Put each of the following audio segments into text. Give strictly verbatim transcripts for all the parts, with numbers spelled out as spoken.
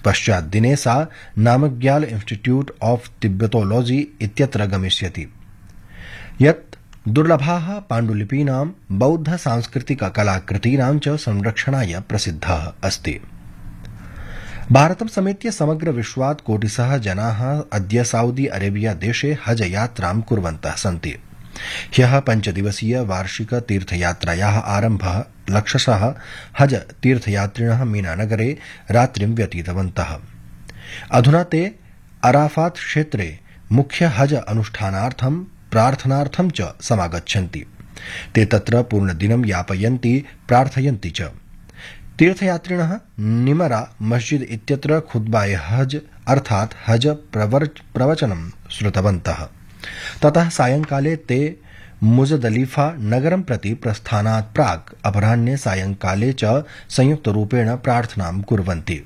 पश्चात् दिने सा नामग्याल इंस्टीट्यूट ऑफ तिब्बतोलॉजी इत्यत्र गमिष्यति, यत् दुर्लभाः पाण्डुलिपीनां बौद्ध सांस्कृतिक कलाकृतीनां च संरक्षणाय प्रसिद्धः अस्ति। भारतं समेत्य समग्र विश्वात् कोटिशः जनाः अद्य सऊदी अरेबिया देशे हज यात्रां कुर्वन्तः सन्ति। ह्यः पञ्चदिवसीय वार्षिक तीर्थयात्रायाः आरम्भः लक्षशः हज तीर्थयात्रिणः मीनानगरे रात्रिं व्यतीतवन्तः। अधुना ते अराफात क्षेत्रे मुख्य हज अनुष्ठानार्थं प्रार्थनार्थं च समागच्छन्ति। ते तत्र पूर्णदिनं यापयन्ति, प्रार्थयन्ति च। तीर्थयात्रिणः निमरा मस्जिद इत्यत्र खुतबाए हज अर्थात् हज प्रवचनं श्रुतवन्तः। ततः सायंकाले ते मुजदलिफा नगरं प्रति प्रस्थानात् प्राक् अपराह्ने सायंकाले च संयुक्तरूपेण प्रार्थनां कुर्वन्ति।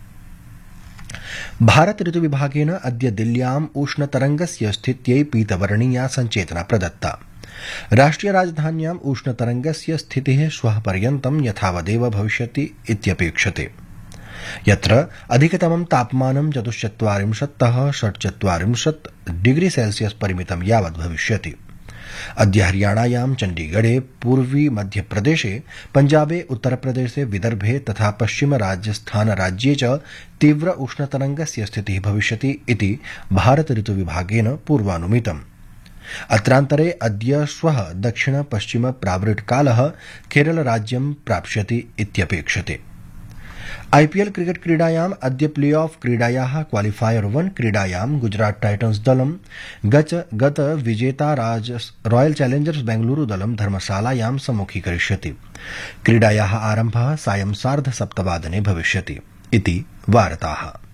भारत ऋतुविभागेन अद्य दिल्ल्याम् उष्णतरंगस्य स्थित्यै पीतवर्णीया संचेतना प्रदत्ता। राष्ट्रिय राजधान्याम् उष्णतरंगस्य स्थितिः श्वः पर्यन्तं यथावदेव भविष्यति इत्यपेक्षते, यत्र अधिकतमं तापमानं चतुश्चत्वारिंशत्तः षट्चत्वारिंशत् डिग्री सेल्सियस परिमितं यावत् भविष्यति। अद्य हरियाणायां चण्डीगढे, पूर्वी मध्यप्रदेशे, पञ्जाबे, उत्तरप्रदेशे, विदर्भे तथा पश्चिम राजस्थान राज्ये च तीव्र उष्णतरंगस्य स्थितिः भविष्यति इति भारत ऋतुविभागेन पूर्वानुमितम्। अत्रान्तरे अद्य श्वः दक्षिण पश्चिम प्रावृट्कालः केरलराज्यं प्राप्स्यति इत्यपेक्षते। आईपीएल क्रिकेट क्रीडायाम् अद्य प्ले ऑफ क्रीडायाः क्वालिफायर वन क्रीडायां गुजरात टाइटन्स दलं गच गत विजेता रॉयल चैलेंजर्स बेंगलुरू दलं धर्मशालायां सम्मुखीकरिष्यति। क्रीडायाः आरम्भः सायं सार्ध सप्तवादने भविष्यति इति वार्ताः।